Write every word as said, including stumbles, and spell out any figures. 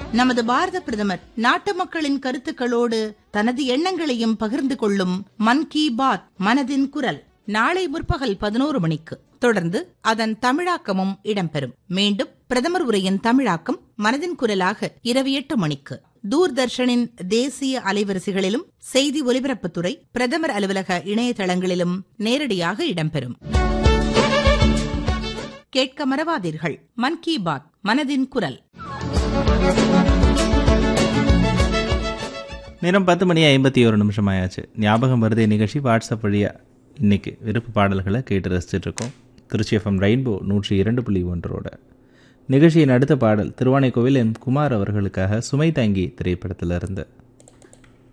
நமது பாரத பிரதமர் நாட்டு மக்களின் கருத்துக்களோடு தனது எண்ணங்களையும் பகிர்ந்து கொள்ளும் மன் கி பாத் மனதின் குரல் நாளை முற்பகல் பதினோரு மணிக்கு தொடர்ந்து அதன் தமிழாக்கமும் இடம்பெறும். மீண்டும் பிரதமர் உரையின் தமிழாக்கம் மனதின் குரலாக இரவு எட்டு மணிக்கு தூர்தர்ஷனின் தேசிய அலைவரிசைகளிலும் செய்தி ஒலிபரப்புத்துறை பிரதமர் அலுவலக இணையதளங்களிலும் நேரடியாக இடம்பெறும். கேட்க மறவாதீர்கள். மன் கி பாத் மனதின் குரல். நேரம் பத்து மணி ஐம்பத்தி ஒரு நிமிஷம் ஆயாச்சு. ஞாபகம் வருதே நிகழ்ச்சி வாட்ஸ்அப் வழியா இன்னைக்கு விருப்ப பாடல்களை கேட்டு ரசிச்சுட்டு இருக்கோம். திருச்சி எஃப்எம் ரெயின்போ நூற்றி இரண்டு புள்ளி ஒன்றோட நிகழ்ச்சியின் அடுத்த பாடல் திருவானைக்கோவில் எம் குமார் அவர்களுக்காக சுமை தாங்கி திரைப்படத்திலிருந்து.